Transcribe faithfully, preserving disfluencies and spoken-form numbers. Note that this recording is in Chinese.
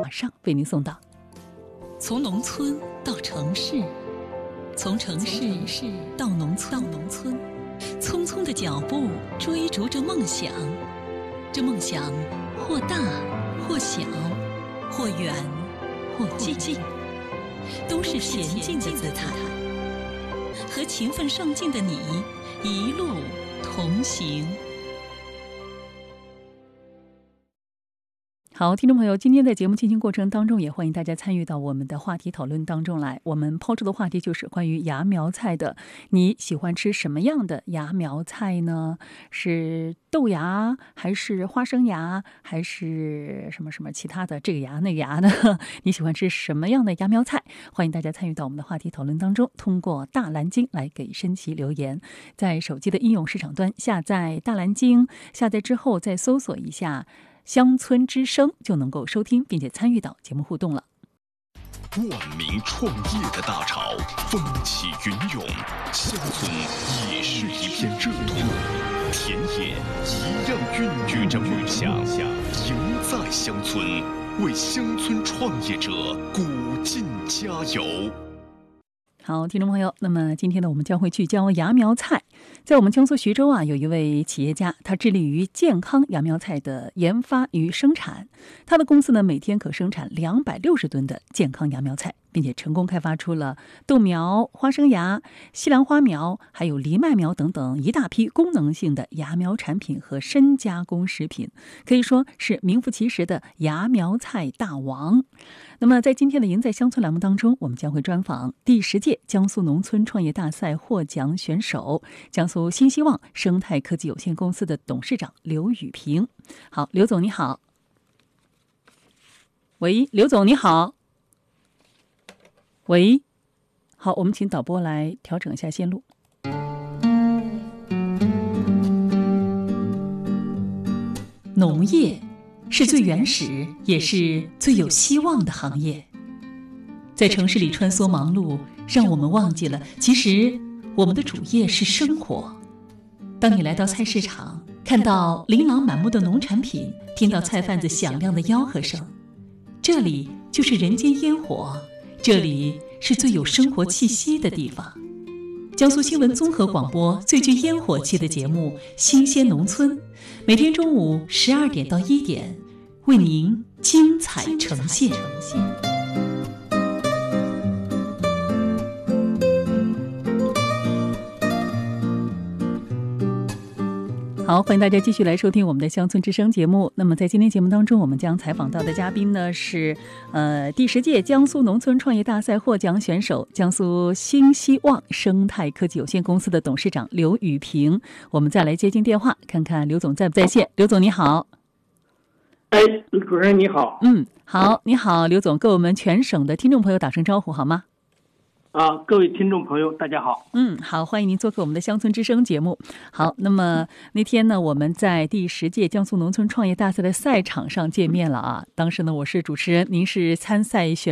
马上为您送到。 从农村到城市，从城市到农村，到农村，匆匆的脚步追逐着梦想，这梦想或大或小，或远或近，都是前进的姿态。和勤奋上进的你一路同行。 好，听众朋友，今天在节目进行过程当中，也欢迎大家参与到我们的话题讨论当中来。我们抛出的话题就是关于芽苗菜的，你喜欢吃什么样的芽苗菜呢？是豆芽，还是花生芽，还是什么什么其他的这个芽那个芽呢？你喜欢吃什么样的芽苗菜？欢迎大家参与到我们的话题讨论当中，通过大蓝鲸来给申奇留言。在手机的应用市场端下载大蓝鲸，下载之后再搜索一下乡村之声，就能够收听并且参与到节目互动了。 万名创业的大潮风起云涌，乡村也是一片热土，田野一样孕育着梦想。赢在乡村，为乡村创业者鼓劲加油。 好，听众朋友，那么今天呢，我们将会聚焦芽苗菜。在我们江苏徐州啊，有一位企业家，他致力于健康芽苗菜的研发与生产。他的公司呢，每天可生产两百六十吨的健康芽苗菜，并且成功开发出了豆苗、花生芽、西兰花苗，还有藜麦苗等等一大批功能性的芽苗产品和深加工食品，可以说是名副其实的芽苗菜大王。那么在今天的赢在乡村栏目当中，我们将会专访第十届江苏农村创业大赛获奖选手，江苏新希望生态科技有限公司的董事长刘宇平。好，刘总你好。喂，刘总你好。喂，好，我们请导播来调整一下线路。农业是最原始也是最有希望的行业。在城市里穿梭忙碌，让我们忘记了其实我们的主业是生活。当你来到菜市场，看到琳琅满目的农产品，听到菜贩子响亮的吆喝声，这里就是人间烟火，这里是最有生活气息的地方。江苏新闻综合广播最具烟火气的节目《新鲜农村》，每天中午十二点到一点，为您精彩呈现。好，欢迎大家继续来收听我们的乡村之声节目。那么在今天节目当中，我们将采访到的嘉宾呢是呃第十届江苏农村创业大赛获奖选手，江苏新希望生态科技有限公司的董事长刘宇平。我们再来接进电话，看看刘总在不在线。刘总你好。 哎，主持人你好。 嗯，好，你好，刘总，跟我们全省的听众朋友打声招呼好吗？ 啊，各位听众朋友，大家好。 嗯，好，欢迎您做客我们的乡村之声节目。好，那么那天呢，我们在第十届江苏农村创业大赛的赛场上见面了啊。当时呢，我是主持人，您是参赛选